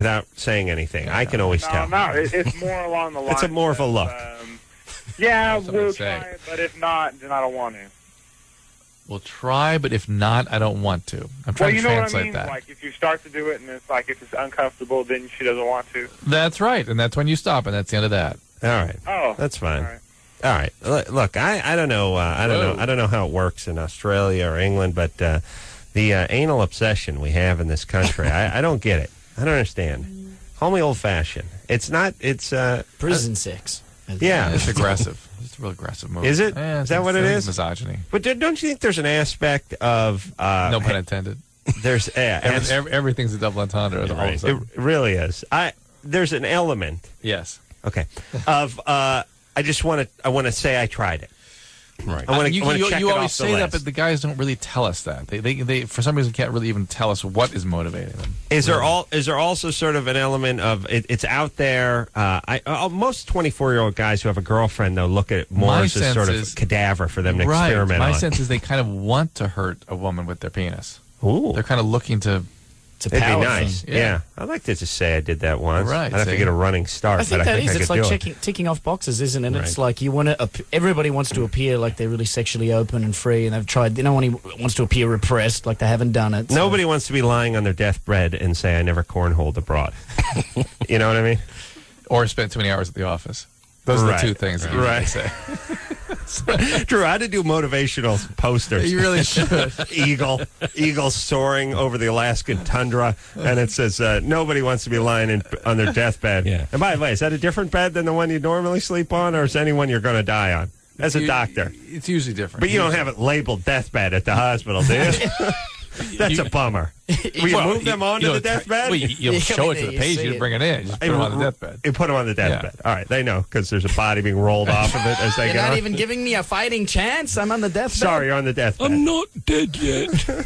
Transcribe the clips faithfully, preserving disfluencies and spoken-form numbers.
without saying anything. I can always no, tell. No, it, it's more along the lines. It's a more of a look. Um, yeah, we'll try say. it, but if not, then I don't want to. We'll try, but if not, I don't want to. I'm Well, trying you to know what I translate mean? that. Like, if you start to do it and it's like, if it's uncomfortable, then she doesn't want to. That's right, and that's when you stop, and that's the end of that. All right. Oh. That's fine. All right. All right. L- Look, I, I don't know. Uh, I don't Whoa. know. I don't know how it works in Australia or England, but uh, the uh, anal obsession we have in this country, I, I don't get it. I don't understand. Call me old-fashioned. It's not. It's uh, Prison sex. yeah. It's aggressive. It's a real aggressive move. Is it? Yeah, Is that it's- what it it's is? Misogyny. But d- don't you think there's an aspect of uh, No pun intended. there's uh, Every, as- every, everything's a double entendre. All of a Right. It sudden. really is. I there's an element. Yes. Okay. Of uh, I just want to. I want to say I tried it. Right. I want to. you I want you, to check you it always off the say that, list. but the guys don't really tell us that. They, they, they, for some reason, can't really even tell us what is motivating them. Is there all? Is there also sort of an element of it, it's out there? Uh, I uh, most twenty-four-year-old guys who have a girlfriend though look at it more My as a sense sort of is- cadaver for them to Right. experiment My on. sense is they kind of want to hurt a woman with their penis. Ooh, They're kind of looking to. It's a it'd be power nice. thing. Yeah. Yeah. I'd like to just say I did that once. Right, I'd have to see? get a running start, I think but that I think is. I It's could like do checking, ticking off boxes, isn't it? Right. It's like you want to. Everybody wants to appear like they're really sexually open and free, and they've tried. No one wants to appear repressed, like they haven't done it. it. so- Nobody wants to be lying on their deathbed and say I never cornholed abroad. You know what I mean? Or spend too many hours at the office. Those Right. are the two things that you Right. right. say. Drew, I had to do motivational posters. You really should. Eagle, eagle soaring over the Alaskan tundra, and it says uh, nobody wants to be lying in, on their deathbed. Yeah. And by the way, is that a different bed than the one you normally sleep on, or is any one you're going to die on? As a You- doctor, It's usually different. but you don't have it labeled deathbed at the hospital, do you? That's You- a bummer. Will you Well, move them onto you know, the deathbad? Well, you, you'll Yeah, show I it to mean, the you patient. see You it. bring it in. Just put them on the deathbed. You put them on the deathbed. Yeah. All right, they know because there's a body being rolled off of it as they You're go. not even giving me a fighting chance. I'm on the deathbed. Sorry, you're on the deathbed. I'm not dead yet.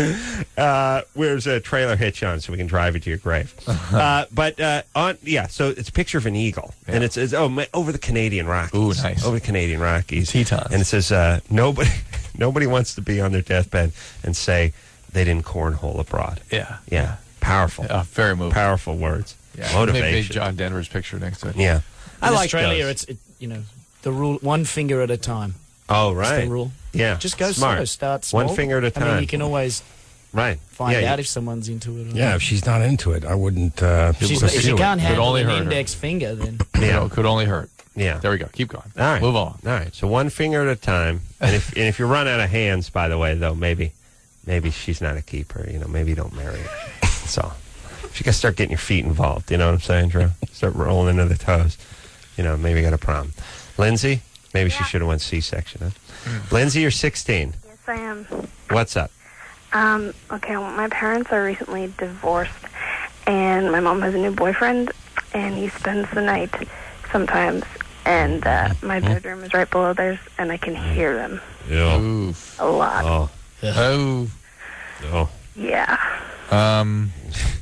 Uh, where's a trailer hitch on so we can drive you to your grave? uh, but uh, on yeah, so it's a picture of an eagle, and it says, "Oh, ma- over the Canadian Rockies." Ooh, nice. Over the Canadian Rockies, Tetons. and it says, uh, "Nobody, nobody wants to be on their deathbed and say they didn't cornhole abroad." Yeah. Yeah, powerful, Uh, very moving. powerful words. Yeah. Motivation. Maybe John Denver's picture next to it. Yeah, I In like Australia, those. it's it, you know the rule: one finger at a time. Oh, That's right. the rule. Yeah, Just go smart. slow. Start small. One finger at a I mean, time. you can always Right. find yeah, out you- if someone's into it. Or Yeah, not. if she's not into it, I wouldn't. Uh, She's, pursue if she it. can't handle only an hurt her. index finger, then Yeah. Could, could only hurt. Yeah. There we go. Keep going. All right. Move on. All right. So one finger at a time. And if and if you run out of hands, by the way, though, maybe maybe she's not a keeper. You know, maybe you don't marry her. That's all. If you got to start getting your feet involved, you know what I'm saying, Drew? Start rolling into the toes. You know, maybe you got a problem. Lindsay, maybe she should have went C-section. Huh? Lindsay, you're sixteen. Yes, I am. What's up? Um, okay, well, my parents are recently divorced, and my mom has a new boyfriend, and he spends the night sometimes, and uh, my bedroom is right below theirs, and I can hear them Oof. a lot. Oh. Oh. Oh. Yeah. Um,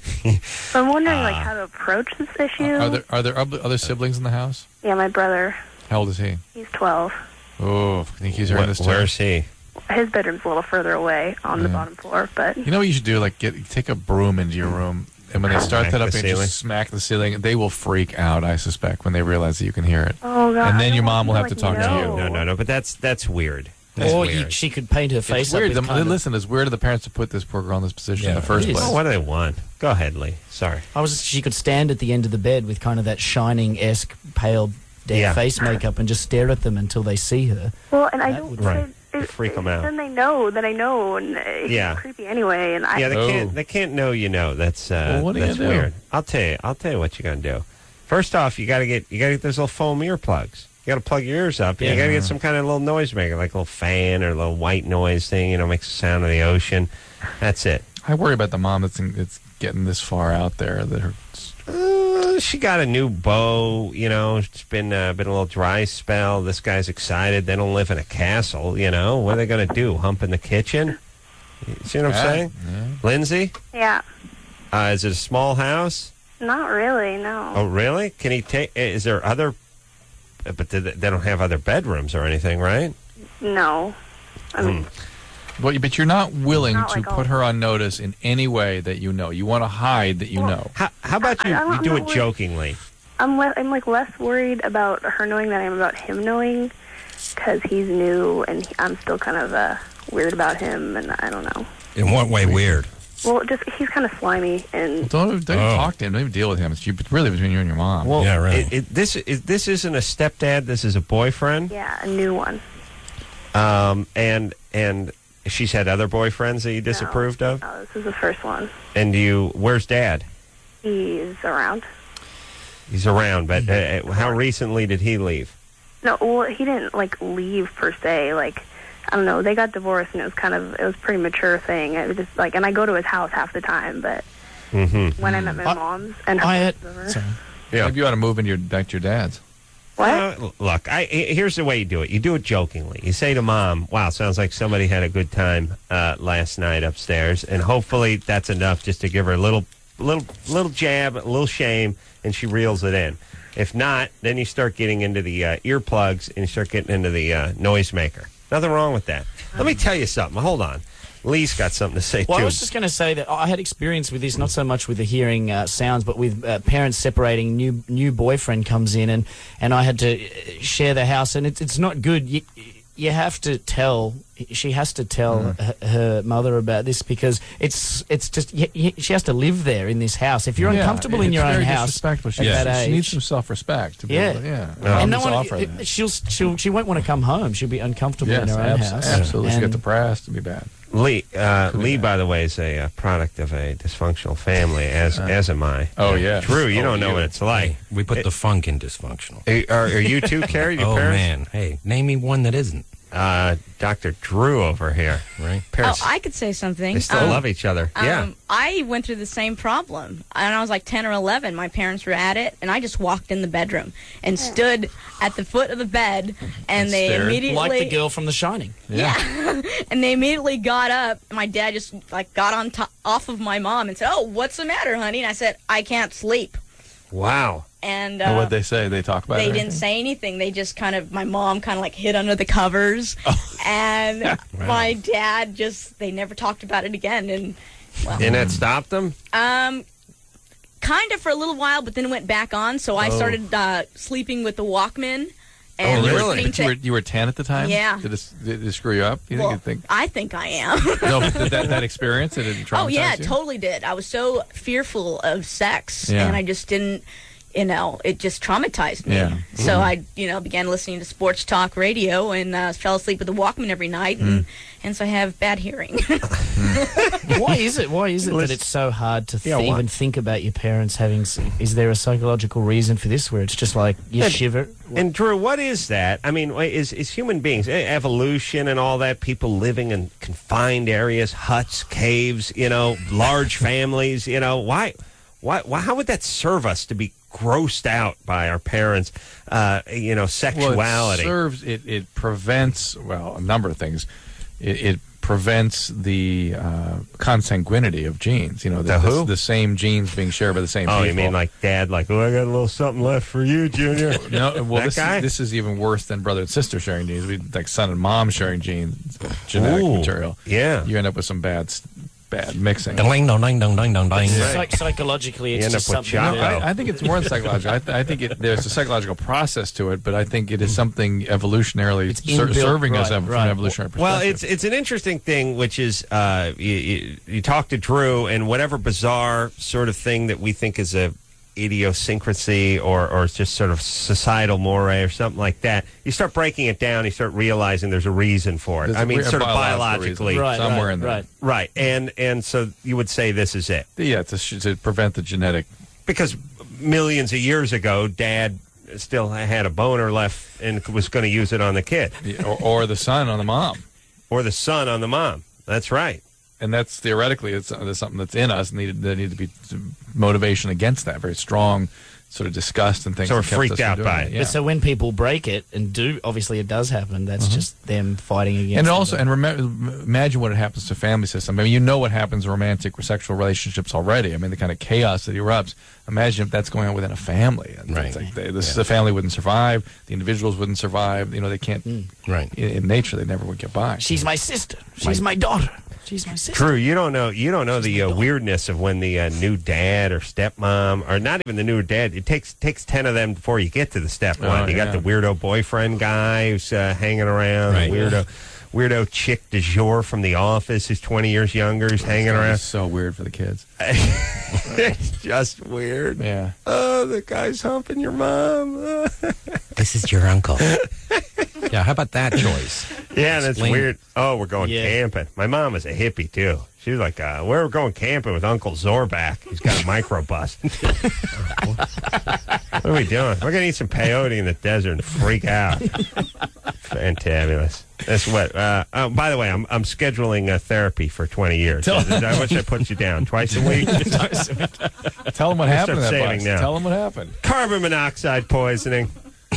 So I'm wondering, like, how to approach this issue. are there are there other other siblings in the house? Yeah, my brother, How old is he? he's twelve. Oh, I think he's hearing Wh- this too. where's he? His bedroom's a little further away on the Yeah. bottom floor, but You know what you should do? Like, get take a broom into your room, and when they start Smack that up the and ceiling? just smack the ceiling, they will freak out. I suspect when they realize that you can hear it. oh god. And then I your don't mom will want have to, to like, talk to you. know. No, no, no. But that's that's weird. That's or you, weird. she could paint her face It's up weird. with The, kind of- listen, it's weird of the parents to put this poor girl in this position in Yeah, the first it is. place. Oh, what do they want? Go ahead, Lee. Sorry. I was. She could stand at the end of the bed with kind of that shining esque pale dead Yeah. face makeup and just stare at them until they see her. Well, and I That don't. would- Right. It, it, Freak 'em out. Then they know that I know, and it's Yeah. creepy anyway. And I. Yeah, they Oh. can't. They can't know you know. That's uh, Well, what are you that's gonna do? weird. I'll tell you. I'll tell you what you're gonna do. First off, you got to get you got to get those little foam earplugs. You got to plug your ears up. And Yeah. You got to get some kind of little noisemaker, like a little fan or a little white noise thing. You know, makes the sound of the ocean. That's it. I worry about the mom that's, in, that's getting this far out there. That her, Uh, she got a new beau. You know, it's been uh, been a little dry spell. This guy's excited. They don't live in a castle. You know, what are they gonna do? Hump in the kitchen? You see what I'm Yeah, saying, yeah. Lindsay? Yeah. Uh, is it a small house? Not really. No. Oh, really? Can he take? Is there other? But they they don't have other bedrooms or anything, right? No. I mean, But, but you're not willing Not to like put all- her on notice in any way that you know. You want to hide that you Well- know. How, how about you, I- I'm you not do it worried. jokingly? I'm le- I'm like less worried about her knowing than I am about him knowing, because he's new and he, I'm still kind of uh, weird about him, and I don't know. In what way weird? Well, just he's kind of slimy, and Don't, don't Oh. talk to him. Don't even deal with him. It's you- really between you and your mom. Well, Yeah, right. it, it, this is this isn't a stepdad. This is a boyfriend. yeah, a new one. Um, and and she's had other boyfriends that you disapproved of. No, this is the first one. And you, where's Dad? He's around. He's around, but uh, how recently did he leave? No, well, he didn't like leave per se. Like, I don't know. They got divorced, and it was kind of it was a pretty mature thing. It was just like, and I go to his house half the time, but Mm-hmm. when I'm at my I- mom's and her I had. friends over. Sorry. Yeah. Maybe you ought to move into your back to your dad's. What? Uh, look, I, I- here's the way you do it. You do it jokingly. You say to Mom, "Wow, sounds like somebody had a good time uh, last night upstairs," and hopefully that's enough just to give her a little, little, little jab, a little shame, and she reels it in. If not, then you start getting into the uh, earplugs and you start getting into the uh, noisemaker. Nothing wrong with that. Let me tell you something. Hold on. Lee's got something to say Well, too. I was just going to say that I had experience with this, not so much with the hearing uh, sounds, but with uh, parents separating. New new boyfriend comes in, and, and I had to uh, share the house, and it's it's not good. You, you have to tell. She has to tell Mm. her, her mother about this because it's it's just y y she has to live there in this house. If you're Yeah, uncomfortable in it's your own very house, disrespectful. She, at yeah. that she needs age- some self-respect. To be Yeah. able to, yeah. Yeah. and no Just one, offer that. she'll she'll she won't want to come home. She'll be uncomfortable Yes, in her own abs- house. absolutely. She got And- depressed. It'd be bad. Lee, uh, Could be Lee, bad. by the way, is a uh, product of a dysfunctional family, as as am I. Oh, yeah. Drew, you Oh, don't know you. what it's like. We put the funk in dysfunctional. Are, are you too, Carrie? Your Oh, parents? man. Hey, name me one that isn't, Uh, Doctor Drew over here. right? Oh, Parents, I could say something. they still Um, love each other. yeah. Um, I went through the same problem. And I was like ten or eleven. My parents were at it, and I just walked in the bedroom and stood at the foot of the bed, and they stared. immediately like the girl from The Shining. Yeah, and they immediately got up. My dad just like got on top off of my mom and said, "Oh, what's the matter, honey?" And I said, "I can't sleep." Wow. And, And uh, what'd they say? They talk about they it? didn't say anything. They just kind of, my mom kind of like hid under the covers, and my dad just, they never talked about it again. And well, And that stopped them? um, kind of for a little while, but then it went back on. So I Oh. started uh, sleeping with the Walkman. And Oh, really? listening But you to- were, you were ten at the time? Yeah. Did it, did it screw you up? You well, think, you think? I think I am. No, did that, that experience, did it traumatize Oh yeah, it you? totally did. I was so fearful of sex, Yeah. and I just didn't. You know, it just traumatized me. Yeah. So I, you know, began listening to sports talk radio and uh, fell asleep with the Walkman every night, and, and so I have bad hearing. Why is it? Why is it that it's so hard to th- Yeah, why- even think about your parents having? s- Is there a psychological reason for this, where it's just like you And- shiver? And Drew, what is that? I mean, is is human beings, e- evolution and all that, people living in confined areas, huts, caves, you know, large families, you know, why, why, why how would that serve us to be grossed out by our parents, uh, you know, Well, sexuality? it serves, it, it prevents, well, a number of things. It, it prevents the uh, consanguinity of genes. You know, The who? the same genes being shared by the same oh, people. you mean like Dad, like, oh, I got a little something left for you, Junior? No, well, That this guy? is, this is even worse than brother and sister sharing genes. We like son and mom sharing genes, genetic Ooh, material. yeah. You end up with some bad, s- bad mixing. Ding dong ding dong ding dong ding. Psych- psychologically, it's You end just up with something. Jocko. that- I, I think it's more than psychological. I, th- I think it, there's a psychological process to it, but I think it is something evolutionarily It's ser- inbuilt, serving us right, from right. an evolutionary perspective. Well, it's it's an interesting thing, which is uh, you, you, you talk to Drew, and whatever bizarre sort of thing that we think is a idiosyncrasy or or just sort of societal moray or something like that, you start breaking it down, you start realizing there's a reason for it. There's I a mean, re- a sort of biological biologically, reason. right, somewhere right, in there. right. right? And and so you would say this is it Yeah, to, sh- to prevent the genetic. because millions of years ago, Dad still had a boner left and was going to use it on the kid or, or the son on the mom. or the son on the mom. That's right. And that's theoretically it's uh, there's something that's in us and needed there need to be motivation against that, very strong sort of disgust and things. So we're that kept freaked us from out doing by it. it. Yeah. But so when people break it and do, obviously it does happen. That's Uh-huh. just them fighting against. And it. also, and remember, imagine what happens to family system. I mean, you know what happens in romantic or sexual relationships already. I mean, the kind of chaos that erupts. Imagine if that's going on within a family. And Right. It's like they, this the family wouldn't survive. The individuals wouldn't survive. You know, they can't. Right. In, in nature, they never would get by. she's my sister. She's my daughter. She's my sister. Drew, you don't know. You don't know the uh, weirdness of when the uh, new dad or stepmom, or not even the new dad. It takes takes ten of them before you get to the step one. Oh, you got yeah. the weirdo boyfriend guy who's uh, hanging around. Right. The weirdo, weirdo chick du jour from The Office who's twenty years younger, who's hanging It's around. so weird for the kids. It's just weird. Yeah. Oh, the guy's humping your mom. This is your uncle. Yeah, how about that choice? Yeah, that's Explain. weird. Oh, we're going Yeah. camping. My mom is a hippie, too. She was like, uh, we're going camping with Uncle Zorback. He's got a microbus. What are we doing? We're going to eat some peyote in the desert and freak out. Fantabulous. That's what. Uh, oh, by the way, I'm I'm scheduling uh, therapy for twenty years. I, I wish I put you down twice a week. Tell them what happened to that saving bus. now. Tell them what happened. Carbon monoxide poisoning.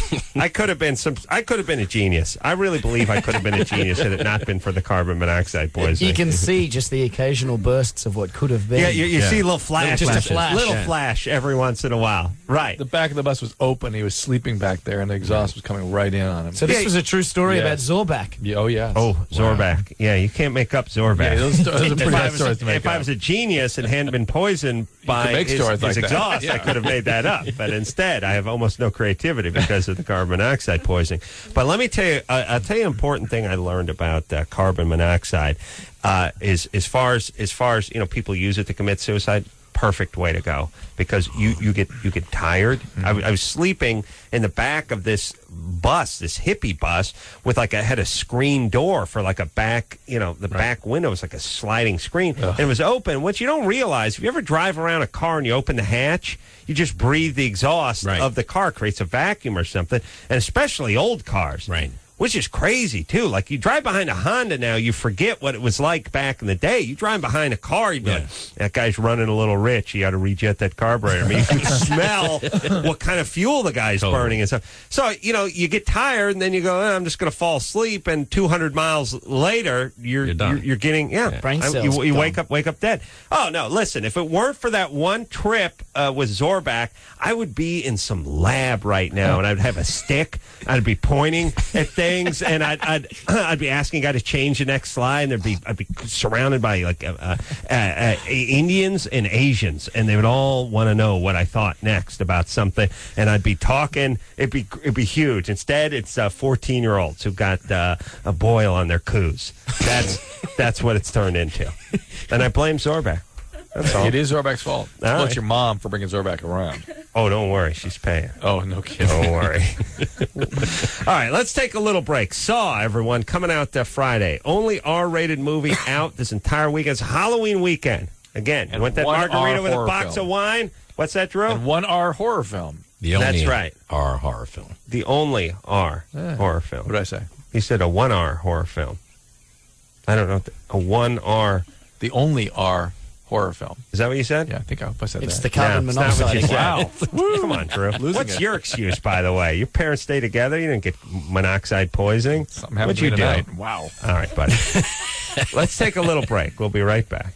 I could have been some. I could have been a genius. I really believe I could have been a genius had it not been for the carbon monoxide poisoning. You can see just the occasional bursts of what could have been. Yeah, you, you Yeah. see little flash, Just a flashes. flash, little yeah. flash every once in a while. Right. The back of the bus was open. He was sleeping back there, and the exhaust was coming right in on him. So this Yeah. was a true story Yeah. about Zorback. Yeah, oh, yeah. Oh, Zorback. Yeah, you can't make up Zorback. Yeah, those, those are pretty if I bad was, stories to make if I up. was a genius and hadn't been poisoned by make his, stories his like that. exhaust, I Yeah. could have made that up. But instead, I have almost no creativity because of the carbon monoxide poisoning. But let me tell you, uh, I'll tell you an important thing I learned about uh, carbon monoxide uh, is as far as as far as you know, people use it to commit suicide. Perfect way to go because you, you get you get tired. I, w- I was sleeping in the back of this bus, this hippie bus, with like I had a screen door for like a back, you know, the back window was like a sliding screen, and it was open. What you don't realize, if you ever drive around a car and you open the hatch, you just breathe the exhaust Right. of the car, creates a vacuum or something, and especially old cars, Right. which is crazy too. Like you drive behind a Honda now, you forget what it was like back in the day. You drive behind a car, you'd be Yeah. like, that guy's running a little rich. You got to rejet that carburetor. I mean, you can smell what kind of fuel the guy's Totally. burning and stuff. So you know, you get tired, and then you go, eh, I'm just going to fall asleep. And two hundred miles later, you're You're done. You're, you're getting yeah. Brain I- cells you you gone. wake up wake up dead. Oh no! Listen, if it weren't for that one trip uh, with Zorback, I would be in some lab right now, and I'd have a stick. I'd be pointing at things, and I'd I'd, I'd be asking a guy to change the next slide, and there'd be I'd be surrounded by like uh, uh, uh, uh, Indians and Asians, and they would all want to know what I thought next about something, and I'd be talking. It'd be it'd be huge. Instead, it's uh, fourteen year olds who got uh, a boil on their coos. That's that's what it's turned into, and I blame Zorback. That's all. It is Zorback's fault. All Well, right. it's your mom for bringing Zorback around. Oh, don't worry, she's paying. Oh, no kidding. Don't worry. All right, let's take a little break. Saw, everyone, coming out uh, Friday. Only R-rated movie out this entire weekend. It's Halloween weekend. Again, you And want that one margarita R with a horror box film. of wine? What's that, Drew? And one R horror film. The only That's right. R horror film. The only R Yeah. horror film. What did I say? He said a one R horror film. I don't know. What the, a one R. The only R horror film. Is that what you said? Yeah, I think I, I said It's that. the carbon No, it's not what monoxide. you said. Wow. Come on, Drew. What's it. your excuse, by the way? Your parents stay together? You didn't get monoxide poisoning? Something happened What'd to you me do? tonight. Wow. All right, buddy. Let's take a little break. We'll be right back.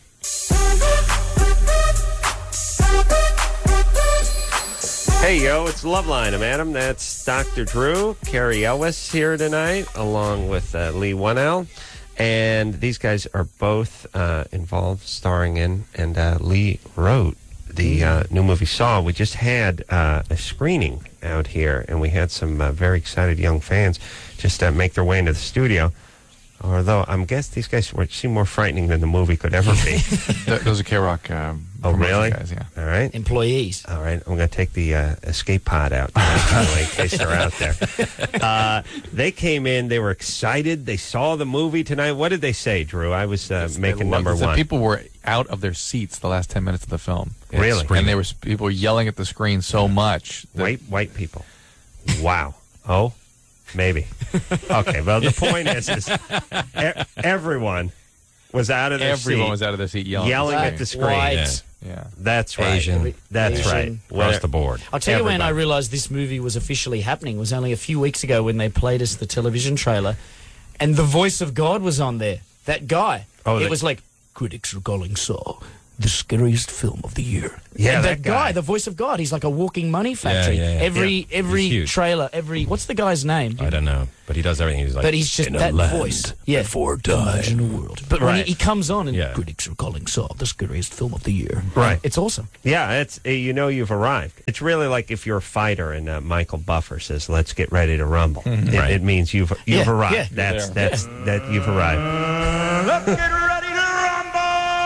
Hey, yo, it's Loveline. I'm Adam. That's Doctor Drew. Carrie Ellis here tonight, along with uh, Lee One-L. And these guys are both uh, involved, starring in, and uh, Lee wrote the uh, new movie Saw. We just had uh, a screening out here, and we had some uh, very excited young fans just uh, make their way into the studio. Although I'm guess these guys were, seem more frightening than the movie could ever be. Th- those are K-Rock um, Oh, promotion really? guys, yeah. All right. Employees. All right, I'm going to take the uh, escape pod out tonight, by the way, in case they're out there. Uh, they came in, they were excited, they saw the movie tonight. What did they say, Drew? I was uh, making They number loved it. The one. people were out of their seats the last ten minutes of the film. Really? And they were people were yelling at the screen so much. that- White white people. Wow. Oh, maybe. Okay. Well, the point is, is e- everyone was out of their Everyone seat, was out of their seat yelling. yelling at at the the screen. White. Yeah. Yeah. That's right. Asian. That's Asian. right. Across Where- the board. I'll tell you when I Everybody. realised this movie was officially happening was only a few weeks ago when they played us the television trailer, and the voice of God was on there. That guy. Oh, it the- was like, critics are calling Saw the scariest film of the year. Yeah, and that guy. the voice of God, he's like a walking money factory. yeah, yeah. Every Yeah. every He's huge. trailer, every what's the guy's name? I don't know, but he does everything. He's like, But he's just in a that land voice. Yeah, before imagine a time. world. But when Right. he, he comes on and Yeah. critics are calling Saw the scariest film of the year. Right. It's awesome. Yeah, it's uh, you know you've arrived. It's really like if you're a fighter and uh, Michael Buffer says, "Let's get ready to rumble." It, Right. it means you've you've Yeah, arrived. yeah. That's You're that's that you've arrived. Let's get ready to rumble!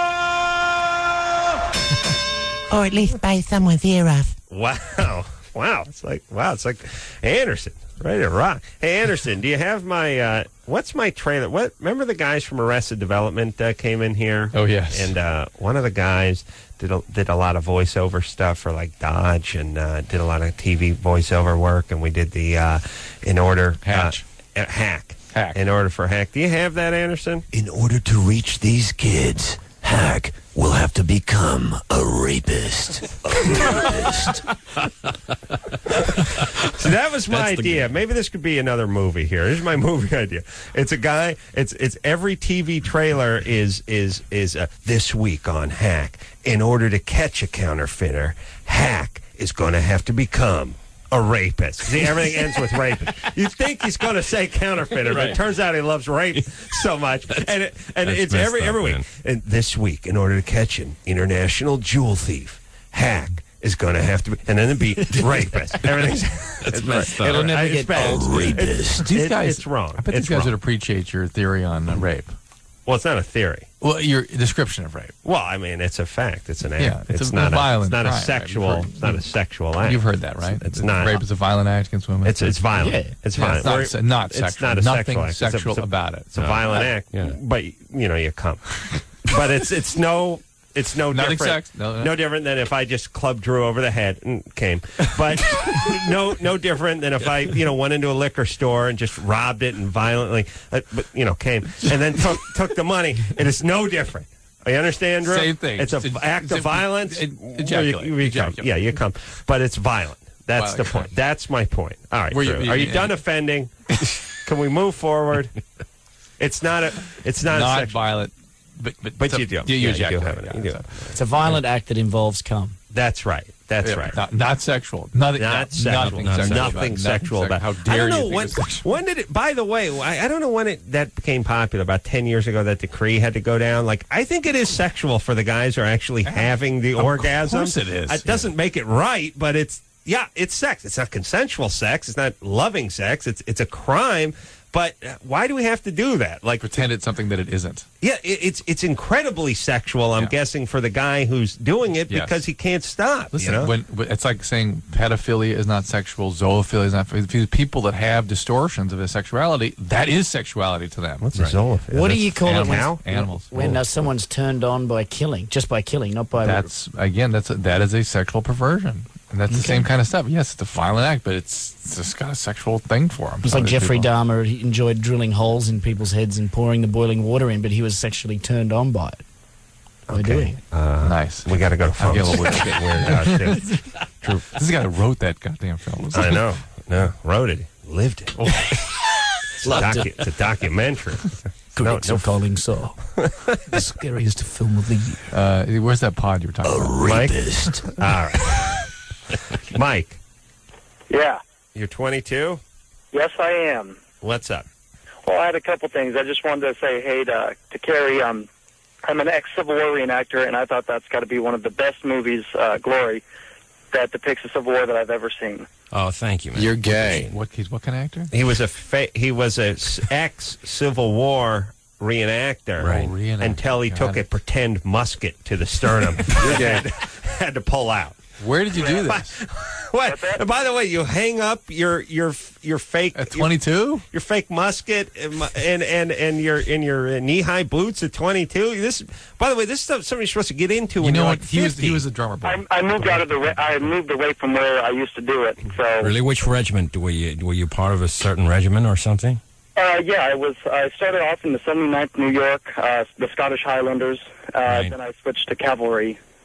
Or at least buy someone's ear off. Wow, wow! It's like wow! It's like Anderson, ready to rock. Hey, Anderson, do you have my uh, what's my trailer? What remember the guys from Arrested Development uh, came in here? Oh, yes. And uh, one of the guys did a, did a lot of voiceover stuff for like Dodge, and uh, did a lot of T V voiceover work. And we did the uh, in order Hatch. uh, uh, hack Hack. in order for hack. Do you have that, Anderson? In order to reach these kids, Hack will have to become a rapist. A rapist. See, that was my That's the idea. Maybe this could be another movie here. Here's my movie idea. It's a guy. It's it's every T V trailer is is is uh, this week on Hack. In order to catch a counterfeiter, Hack is going to have to become a rapist. See, everything ends with rapist. You think he's going to say counterfeiter, but it turns out he loves rape so much, and it, and that's it's messed every up, every week. man. And this week, in order to catch an international jewel thief, Hack is going to have to be, and then it'd be rapist. Everything's That's messed up. It'll never it's get bad. old. It's- Rapist. These it- guys, it's wrong. I bet It's these guys wrong. would appreciate your theory on uh, rape. Well, it's not a theory. Well, your description of rape. Well, I mean, it's a fact. It's an act. Yeah, it's it's a not violent It's not crime, a right? sexual. You've heard- It's not a sexual act. You've heard that, right? It's, it's not. Rape is a violent act against women. It's it's violent. Yeah. It's Yeah, violent. it's not We're- se- not it's sexual. not a Nothing sexual act. It's a- sexual it's a- about it. It's a No. violent Uh, act. yeah. But you know, you come. But it's it's no. It's no Nothing different. sex. No, no. different than if I just clubbed Drew over the head and came. But no, no different than if I, you know, went into a liquor store and just robbed it and violently, uh, but you know, came and then took took the money. It is no different. You understand, Drew? Same thing. It's an It's- act it's of a- violence. it- You- ejaculate. you- you come. Ejaculate. Yeah, you come. But it's violent. That's the Violent. point. That's my point. All right, Were you- Drew. you- Are you you- done offending? Can we move forward? It's not a. It's not, a not sexual. violent. But but, But so- you do. You, Yeah, you do ejaculate, have it. yeah, You do. so- It's a violent act that involves cum. That's right. That's yeah, right. Not, not sexual. Nothing. Not no, sexual. Nothing Not sexual. nothing about it. sexual about. How I dare don't know you think when. it's sexual? When did it? By the way, I, I don't know when it that became popular. About ten years ago, that decree had to go down. Like I think it is sexual for the guys who are actually having the Of orgasm. course it is. It doesn't make it right, but it's yeah, it's sex. It's not consensual sex. It's not loving sex. It's it's a crime. But uh, why do we have to do that? Like Pretend it's something that it isn't. yeah, it, it's it's incredibly sexual. I'm Yeah. guessing for the guy who's doing it Yes. because he can't stop. Listen, you know? when, when it's like saying pedophilia is not sexual, zoophilia is not. For people that have distortions of their sexuality, that is sexuality to them. What's a zoophilia? What do That's you call it when, animal? Animals. when uh, someone's turned on by killing, just by killing, not by That's again, that's a, that is a sexual perversion, and that's the same kind of stuff. Yes, it's a violent act, but it's, it's just got a sexual thing for him. It's like Jeffrey Dahmer. He enjoyed drilling holes in people's heads and pouring the boiling water in, but he was sexually turned on by it. By doing it. Uh, Nice. we got to go to I'm phones. getting a little It's getting weird out too. True. This is the guy who wrote that goddamn film. I know. No, wrote it, lived it. It's, a Loved docu- it's a documentary. no, Critics no, are calling Saw the scariest film of the year. Uh, where's that pod you were talking about? Mike. Rapist. All right, Mike. Yeah. You're twenty-two. Yes, I am. What's up? Well, I had a couple things. I just wanted to say, hey, to, to Carrie, um, I'm an ex-Civil War reenactor, and I thought that's got to be one of the best movies, uh, Glory, that depicts the Civil War that I've ever seen. Oh, thank you, man. You're gay. What? He's what kind of actor? He was a fa- he was a s- ex Civil War reenactor, Right. Oh, reenactor. until he Got took it. a pretend musket to the sternum. and had to pull out. Where did you do this? What? And by the way, you hang up your your your fake At your, twenty-two? your fake musket and and and, and your in your knee high boots at twenty-two. This, by the way, this is stuff somebody's supposed to get into. You when know you're what? like He was fifty. he was a drummer boy. I, I moved out of the. Re- I moved away from where I used to do it. So Really? Which regiment? Were you, were you part of a certain regiment or something? Uh, yeah, I was. I started off in the seventy-ninth New York, uh, the Scottish Highlanders. Uh, Right. Then I switched to cavalry.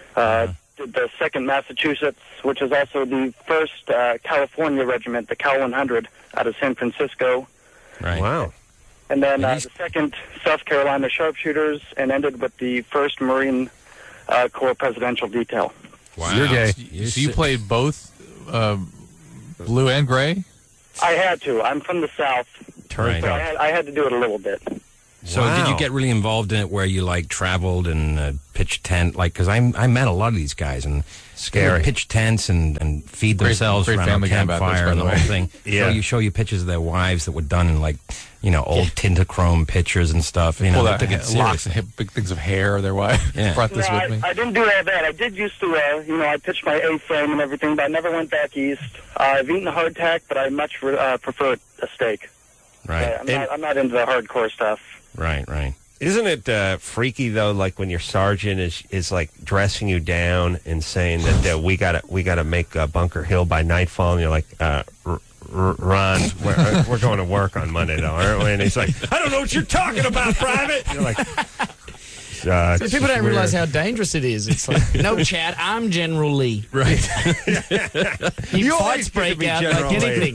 Uh, did the second Massachusetts, which is also the first uh, California regiment, the Cal one hundred, out of San Francisco. Right. Wow. And then And uh, he's- the second South Carolina Sharpshooters, and ended with the first Marine uh, Corps Presidential Detail. Wow. You're gay. You're so you si- played both uh, blue and gray? I had to. I'm from the South, Right. so I had, I had to do it a little bit. So Wow. did you get really involved in it where you like traveled and uh, pitched tent? Like, because I I met a lot of these guys and Scary. they would pitch tents and, and feed Great- themselves great around Family a Guy about this, campfire by and the the way. whole thing. Yeah. So you show you pictures of their wives that were done in like, you know, old Tintachrome pictures and stuff. You know, Pull they out took it ha- locks seriously. and ha- big things of hair. Their wife Yeah. brought this No, with I, me. I didn't do all that. I did used to, uh, you know, I pitched my A-frame and everything, but I never went back east. Uh, I've eaten hardtack, but I much uh, prefer a steak. Right, Uh, I'm, not, I'm not into the hardcore stuff. right, right. Isn't it uh, freaky though? Like when your sergeant is is like dressing you down and saying that uh, we gotta we gotta make uh, Bunker Hill by nightfall, and you're like, uh, R- R- Ron, we're, uh, we're going to work on Monday, though, aren't we? And he's like, I don't know what you're talking about, Private. And you're like, uh, See, people don't realize how dangerous it is. It's like, no, Chad, I'm General Lee. Right. You, You fights always get to break be out General like Lee. anything.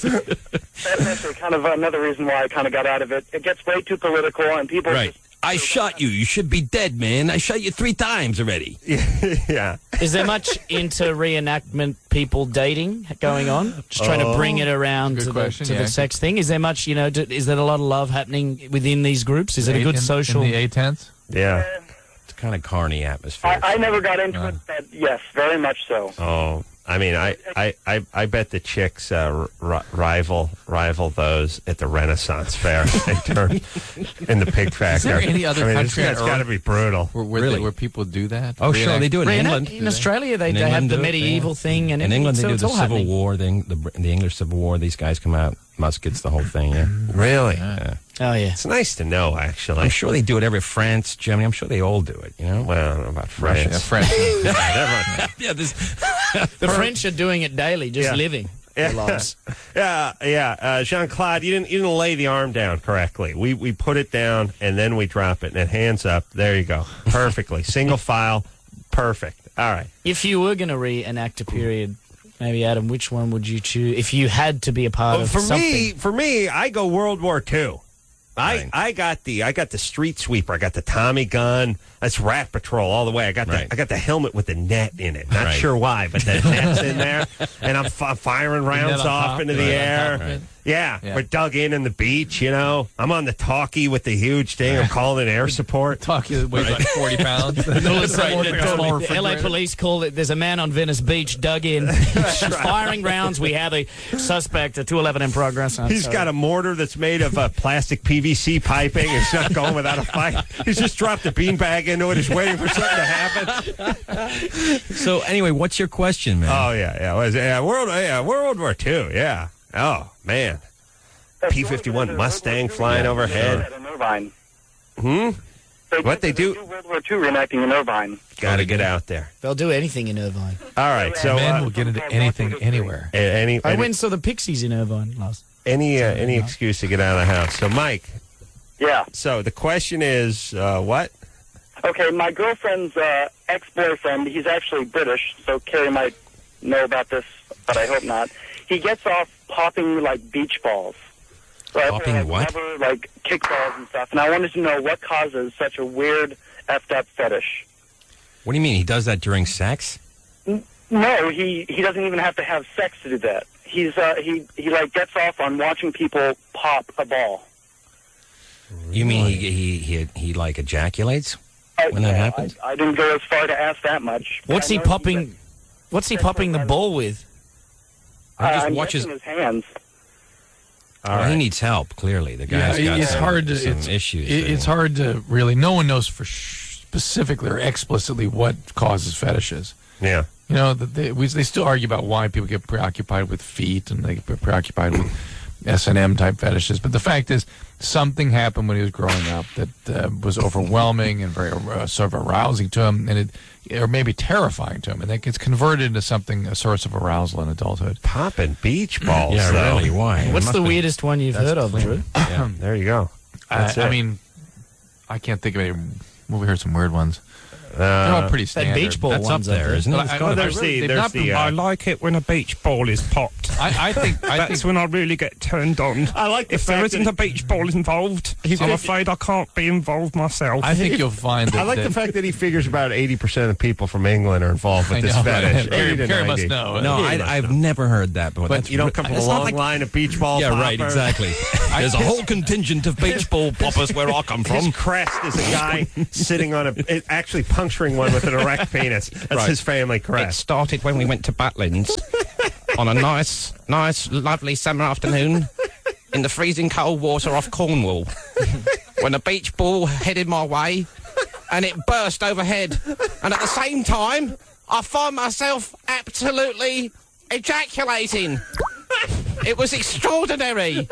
That's actually kind of another reason why I kind of got out of it. It gets way too political, and people Right. just... I shot you. You should be dead, man. I shot you three times already. yeah. Is there much inter reenactment people dating going on? Just trying to bring it around Good to, question, the, to yeah. the sex thing. Is there much, you know, do, is there a lot of love happening within these groups? Is it a good in, social... in the A-tents? Yeah. It's kind of carny atmosphere. I, I never got into Uh. it, but yes, very much so. Oh, I mean, I, I, I, I bet the chicks uh, r- rival rival those at the Renaissance Fair. They turn in the pig factory. there any other I mean, country It's, it's on got to Earth be brutal. Where, where, Really? they, where people do that? oh, sure. Reenact- They do it in Reenact- England. in Australia, they, In they England, have the do it, medieval yeah. thing, and In England, so they do it's the all Civil happening. War. The, the, the English Civil War. These guys come out, muskets, the whole thing. Yeah. Really? Yeah. Oh yeah, It's nice to know, actually. I'm sure they do it every France, Germany. I'm sure they all do it. You know. Well, I don't know about Russia, France. yeah, French. Everyone- yeah. This. the French are doing it daily, just Yeah. living their Yeah. lives. Yeah, yeah. Uh, Jean-Claude, you didn't you didn't lay the arm down correctly. We we put it down and then we drop it, and then hands up. There you go, perfectly single file, perfect. All right. If you were going to reenact a period, maybe Adam, which one would you choose if you had to be a part Well, of for something? me, for me, I go World War Two. I, Right. I got the I got the street sweeper. I got the Tommy gun. That's Rat Patrol all the way. I got Right. the I got the helmet with the net in it. Not Right. sure why, but the net's in there, and I'm f- firing rounds on off top, into right, the on air. top of it. Yeah, Yeah. we're dug in in the beach. You know, I'm on the talkie with the huge thing. I'm calling in air support. Talk you weighs like forty pounds. All of a sudden, Right, the- it's all the L A refrigerated. police call it. There's a man on Venice Beach dug in, firing rounds. We have a suspect. A two eleven in progress. He's got a mortar that's made of uh, plastic P V C piping. It's not going without a fight. He's just dropped a beanbag into it. He's waiting for something to happen. So anyway, what's your question, man? Oh yeah, yeah, was yeah, World, yeah, World War Two, yeah. Oh man, P fifty-one Mustang flying overhead. At in Irvine. Hmm. They What they do? World War Two reenacting in Irvine. Got to get out there. They'll do anything in Irvine. All right, so Men uh, will get into anything, anywhere. a- any I any went and saw the Pixies in Irvine last. any, uh, any excuse to get out of the house. So Mike, Yeah. so the question is, uh, what? Okay, my girlfriend's uh, ex-boyfriend, he's actually British, so Carrie might know about this, but I hope not. He gets off popping, like, beach balls. So I Popping like, what? Rubber, like, kickballs and stuff. And I wanted to know what causes such a weird, effed-up fetish. What do you mean? He does that during sex? No, he, he doesn't even have to have sex to do that. He's, uh, he, he, like, gets off on watching people pop a ball. You mean he he he, he like ejaculates Uh, when that yeah, happens? I, I didn't go as far to ask that much. but What's I he know popping? What's he popping the ball with? Uh, I just I'm watch his. guessing his hands. All Well, right. He needs help. Clearly, the guy's Yeah, got it's some, hard to some it's, issues. it- there. it's hard to really. No one knows for sh- specifically or explicitly what causes fetishes. Yeah. You know, that they, we, they still argue about why people get preoccupied with feet and they get preoccupied with S and M type fetishes. But the fact is, something happened when he was growing up that uh, was overwhelming and very uh, sort of arousing to him, and it, or maybe terrifying to him, and it gets converted into something, a source of arousal in adulthood. Popping beach balls. yeah, though. really. Why? It What's must the be- weirdest one you've heard of, Drew? Yeah, there you go. I, That's I it. mean, I can't think of any. Well, we heard some weird ones. They're all pretty That standard. beach ball That's up one's there, isn't it? But It's I- gotta I be. there's really- the- they've there's not the, been- uh, I like it when a beach ball is popped. I, I think I That's think when I really get turned on. I like the if there fact isn't that a beach ball involved, He's I'm gonna- afraid I can't be involved myself. I think you'll find that. I like that, the fact that he figures about eighty percent of the people from England are involved with I this know, fetish. right? Gary, eighty to Gary must ninety. know. No, Yeah, I, you must I've know. never heard that. But, But that's you don't re- come from a it's not long like- line of beach ball Yeah, right, poppers. exactly. There's a whole contingent of beach ball poppers where I come His from. crest is a guy sitting on a, it- actually puncturing one with an erect penis. That's Right. his family It crest. started when we went to Butlins on a nice, nice, lovely summer afternoon in the freezing cold water off Cornwall when a beach ball headed my way and it burst overhead. And at the same time, I find myself absolutely ejaculating. It was extraordinary.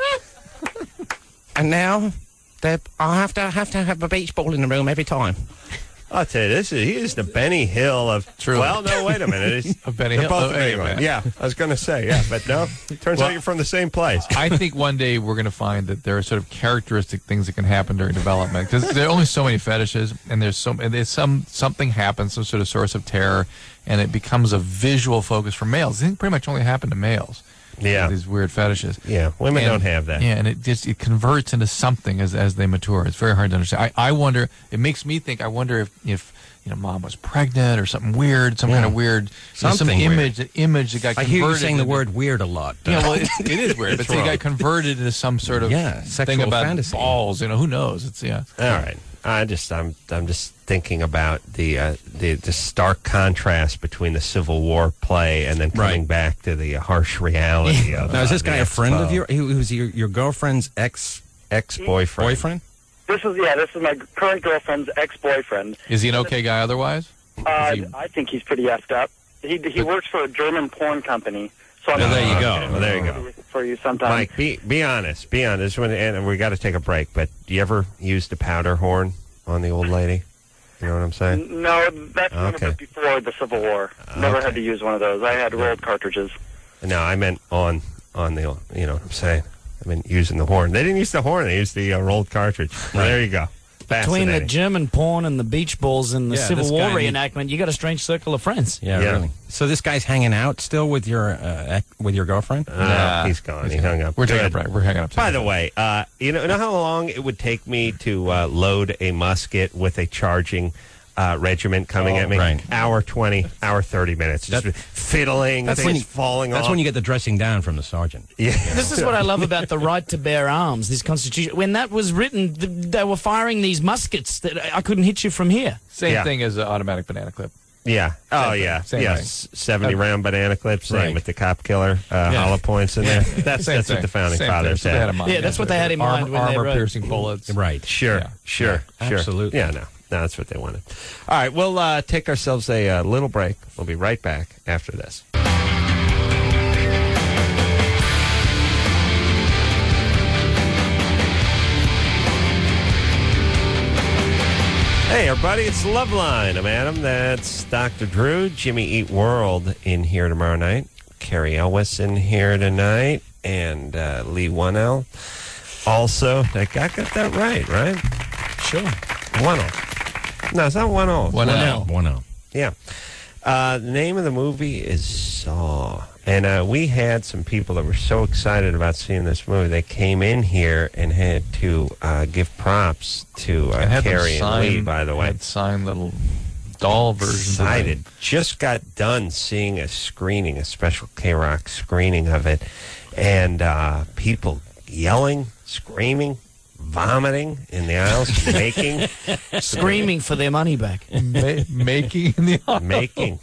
And now, they're- I have to have to have a beach ball in the room every time. I'll tell you, this is he is the Benny Hill of. Truly. Well, no, wait a minute. It's, Of Benny they're Hill? both Oh, from anyway. England. Yeah, I was going to say, yeah, but no. Turns Well- out you're from the same place. I think one day we're going to find that there are sort of characteristic things that can happen during development because there are only so many fetishes, and there's so and there's some something happens, some sort of source of terror, and it becomes a visual focus for males. I think pretty much only happen to males. Yeah. these weird fetishes. Yeah, women And- don't have that. Yeah, and it just it converts into something as as they mature. It's very hard to understand. I, I wonder. It makes me think. I wonder if if you know mom was pregnant or something weird, some Yeah. kind of weird, you know, some Something weird. image, an image that got I converted. hear you saying the into- word weird a lot. Yeah, well, it, it is weird, but It's so you wrong. got converted into some sort of Yeah, thing sexual about fantasy. balls. You know, who knows? It's yeah. All right. I just I'm I'm just thinking about the uh, the the stark contrast between the Civil War play and then coming Right. back to the harsh reality of. Now, is uh, this the guy a friend Expo. of your? He was your your girlfriend's ex ex-boyfriend? boyfriend? This is yeah. This is my current girlfriend's ex-boyfriend. Is he an okay guy otherwise? Uh, Is he- I think he's pretty effed up. He he works for a German porn company. So I'm Well, there you gonna go. get Well, there you it go. For you sometime. Mike, be be honest. Be honest. When, and we got to take a break. But do you ever use the powder horn on the old lady? You know what I'm saying? No, that's Okay. okay. before the Civil War. Never Okay. had to use one of those. I had rolled cartridges. No, I meant on on the. old- You know what I'm saying? I mean using the horn. They didn't use the horn. They used the uh, rolled cartridge. Well, there you go. Between the Fascinating. German porn and the beach balls and the Yeah, Civil this War guy need- reenactment, you got a strange circle of friends. Yeah, Yeah. really. So this guy's hanging out still with your uh, ex- with your girlfriend? Uh, Nah. he's gone. He hung up. We're taking a Good. break. We're hanging up. By the way, uh, you know, you know how long it would take me to uh, load a musket with a charging uh, regiment coming Oh, at me? right. Hour twenty, hour thirty minutes, just That- fiddling, That's things when you- falling That's off. when you get the dressing down from the sergeant. yeah. This is what I love about the right to bear arms, this constitution. When that was written, th- they were firing these muskets that I I couldn't hit you from here. Same Yeah. thing as an automatic banana clip. Yeah. Oh, thing. yeah. Same yes. seventy round banana clips, same Right. with the cop killer uh, Yeah. hollow points in there. That's Same that's what thing. the founding Same fathers thing. That's what they had had. in mind. Yeah, that's what they had in mind Armor, when they armor wrote- piercing bullets. Right. Sure, Yeah. sure, Yeah, sure. absolutely. Yeah, no, no, that's what they wanted. All right, we'll uh, take ourselves a uh, little break. We'll be right back after this. Hey, everybody, it's Loveline. I'm Adam. That's Doctor Drew. Jimmy Eat World in here tomorrow night. Carrie Elwes in here tonight. And uh, Lee one L. Also, I got, got that right, right? Sure. one L. No, it's not one L. One L. One L. Yeah. Uh, the name of the movie is Saw. And uh, we had some people that were so excited about seeing this movie. They came in here and had to uh, give props to uh, And had them Carrie and sign- Lee, by the way. Had signed little doll versions of it. Excited. Just got done seeing a screening, a special K-Rock screening of it. And uh, people yelling, screaming, vomiting in the aisles, making, Screaming for their money back. Ma- making in the aisle. making.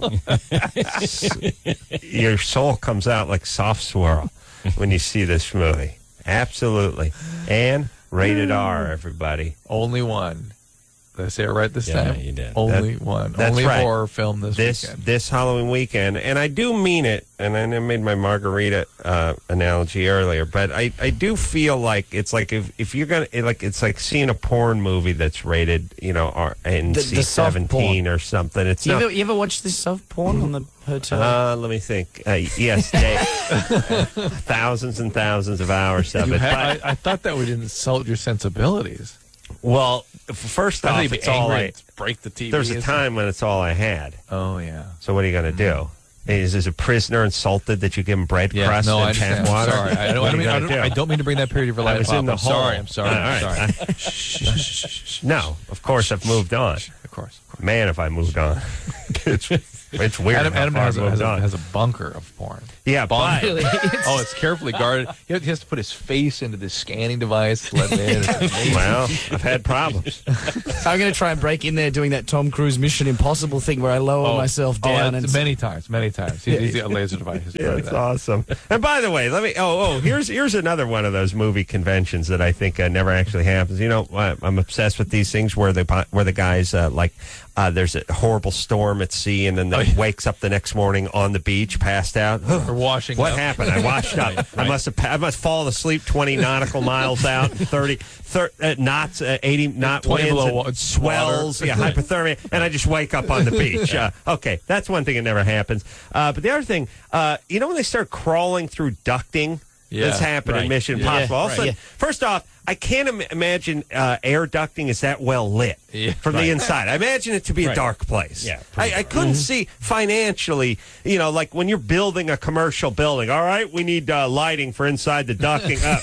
Your soul comes out like soft swirl when you see this movie. Absolutely. And rated R, everybody. Only one. Did I say it right this Yeah, time? you did. Only That- one. that's Only right. horror film this, This weekend. this Halloween weekend, and I do mean it. And I made my margarita uh, analogy earlier, but I, I do feel like it's like if, if you're gonna it, like it's like seeing a porn movie that's rated, you know, R- N C The- the soft seventeen porn. or something. It's You not. ever, you ever watch this soft porn on the hotel? Uh, let me think. Uh, yes, Dave. thousands and thousands of hours of You it. ha- But- I, I thought that would insult your sensibilities. Well, first I off, think he'd be it's all angry I. and break the T V. There's a or time when it's all I had. something. Oh yeah. So what are you going to do? Is, is a prisoner insulted that you give him bread Yeah, crust no, I and tap understand. water? Sorry, I don't, What I, are don't, you I, gonna don't, do? I don't mean to bring that period of your I life was up. in the I'm hole. sorry. I'm sorry. All I'm right. sorry. Shh, shh, shh, shh. No, of course I've moved on. Of course. Man, if I moved on. it's, it's weird Adam, how Adam far has, I've a, moved has, a, on. has a bunker of porn. Yeah, but Really? Oh, it's carefully guarded. He has to put his face into this scanning device to let it in. It's amazing. well, I've had problems. I'm going to try and break in there doing that Tom Cruise Mission Impossible thing where I lower Oh, myself oh, down. it's and many times, many times. He's, he's got a laser device. He's Yeah, part of it's that. awesome. And by the way, let me. Oh, oh, here's here's another one of those movie conventions that I think uh, never actually happens. You know, I, I'm obsessed with these things where the where the guys uh, like. Uh, there's a horrible storm at sea, and then they Oh, yeah. wakes up the next morning on the beach, passed out. Or washing What up. happened? I washed up. I must have. I must fall asleep twenty nautical miles out, thirty, thirty uh, knots, uh, eighty knot twenty winds, below and wa- swells, water. yeah, hypothermia, and I just wake up on the beach. Uh, okay, that's one thing that never happens. Uh, but the other thing, uh, you know, when they start crawling through ducting, Yeah, this happened right. in Mission Yeah, Impossible. All of a right. sudden, Yeah. first off, I can't Im- imagine uh, air ducting is that well lit Yeah, from right. the inside. I imagine it to be a Right. dark place. Yeah, I, I couldn't see financially, you know, like when you're building a commercial building. All right, we need uh, lighting for inside the ducting. Uh,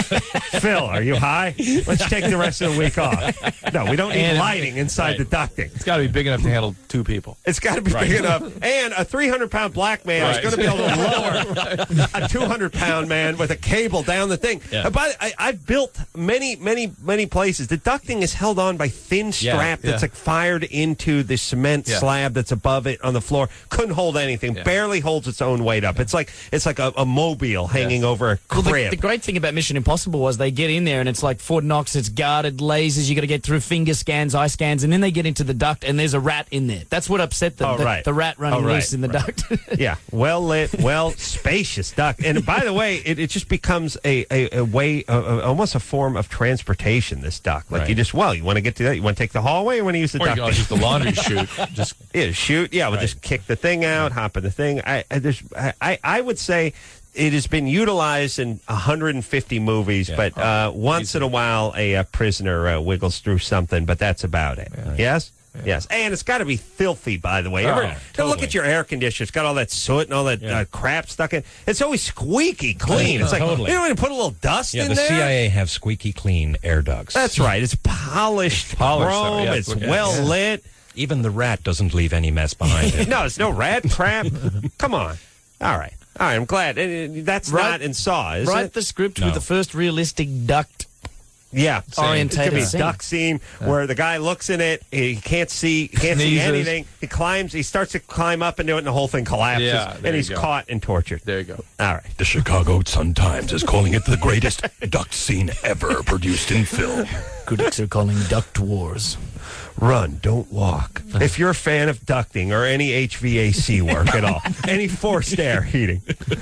Phil, are you high? Let's take the rest of the week off. No, we don't need And- lighting inside the ducting. It's got to be big enough to handle two people. It's got to be big enough. And a three hundred pound black man is Right. going to be able to lower a two hundred pound man with a cable down the thing. Yeah. Uh, But I, I've built many, many, many places. The ducting is held on by thin Yeah. strap that's Yeah. like fired into the cement Yeah. slab that's above it on the floor. Couldn't hold anything. Yeah. Barely holds its own weight up. It's like it's like a, a mobile hanging Yes. over a Well, crib. the, the great thing about Mission Impossible was they get in there and it's like Fort Knox, it's guarded, lasers, you got to get through finger scans, eye scans, and then they get into the duct and there's a rat in there. That's what upset them, Oh, the, right. the rat running Oh, right, loose in the duct. Yeah, well lit, well spacious duct. And by the way, it, it just becomes a, a, a way, uh, uh, almost a form of transportation, this duct. Like Right. you just, well, you want to get to that? You want to take the hallway or you want to use the Or you duct? can always use the laundry chute. Just Yeah, shoot. Yeah, we'll Right. just kick the thing out, hop in the thing. I, I, there's, I, I would say it has been utilized in one hundred fifty movies, Yeah. but uh, once in a while a, uh prisoner uh, wiggles through something, but that's about it. Yes? Yes. And it's got to be filthy, by the way. Ever, Oh, Look totally. at your air conditioner. It's got all that soot and all that Yeah. uh, crap stuck in. It's always squeaky clean. It's like, Totally. you don't even put a little dust Yeah, in the there? C I A have squeaky clean air ducts. That's right. It's polished, Polished, chrome. yeah, it's look at it. well Yeah. lit. Even the rat doesn't leave any mess behind it. No, it's no rat crap. Come on. All right. All right. I'm glad. Uh, That's Right. not in Saw, is Write it? the script No. with the first realistic duct. Yeah. Orientated It could be a scene. duck scene where the guy looks in it. He can't see. He can't see Sneezes. anything. He climbs. He starts to climb up into it, and the whole thing collapses. Yeah, there and you he's go. caught and tortured. there you go. All right. The Chicago Sun-Times is calling it the greatest duct scene ever produced in film. Critics are calling Duct Wars. Run, don't walk. If you're a fan of ducting or any H V A C work at all, any forced air heating,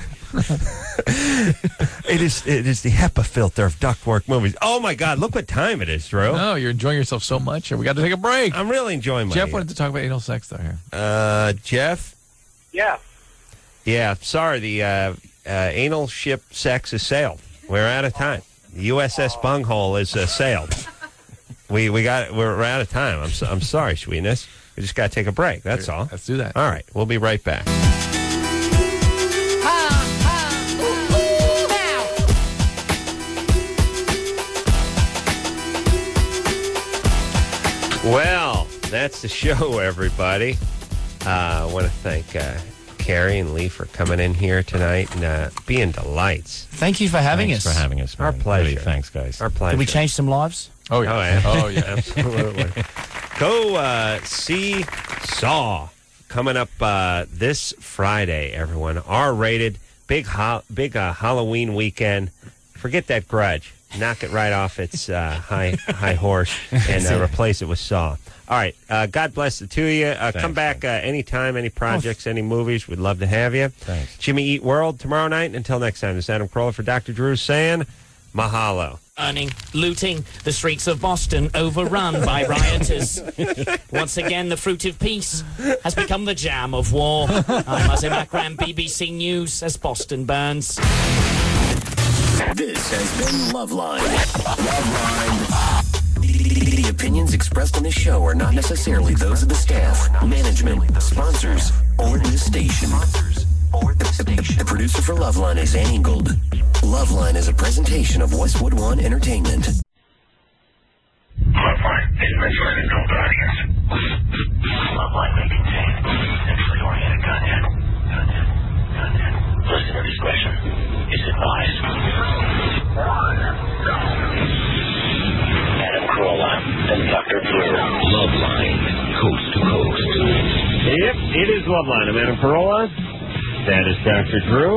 it is it is the HEPA filter of ductwork movies. Oh my God! Look what time it is, Drew. No, you're enjoying yourself so much. We got to take a break. I'm really enjoying my. Jeff wanted to talk about anal sex, though, here. Uh, Jeff. Yeah. Yeah, sorry. The uh, uh, anal ship sex has sailed. We're out of time. The U S S Bunghole is uh, sailed. We we got we're out of time. I'm so, I'm sorry, sweetness. We just got to take a break. That's all. Let's do that. All right, we'll be right back. Well, that's the show, everybody. Uh, I want to thank uh, Carrie and Lee for coming in here tonight and uh, being delights. Thank you for having Thanks us. for having us. Our man. pleasure. Really, thanks, guys. Our pleasure. Did we change some lives? Oh, yeah. Oh, yeah. Oh, yeah. Absolutely. Go uh, see Saw coming up uh, this Friday, everyone. R-rated, big ho- big uh, Halloween weekend. Forget that Grudge. Knock it right off its uh, high high horse and uh, replace it with Saw. All right. Uh, God bless the two of you. Uh, come back uh, anytime, any projects, any movies. We'd love to have you. Thanks. Jimmy Eat World tomorrow night. Until next time, this is Adam Carolla for Doctor Drew saying mahalo. Earning, looting, the streets of Boston overrun by rioters. Once again, the fruit of peace has become the jam of war. I'm Azim Akram, B B C News, as Boston burns. This has been Loveline. Loveline. The opinions expressed on this show are not necessarily those of the staff, management, sponsors, or this station. The, the producer for Loveline is Annie Gold. Loveline is a presentation of Westwood One Entertainment. Loveline is meant for an adult audience. Loveline may contain sexually oriented content. Content. Content. Listener discretion is advised. Adam Carolla and Doctor Drew. Loveline, coast to coast. Yep, it is Loveline. I'm Adam Carolla. That is Doctor Drew.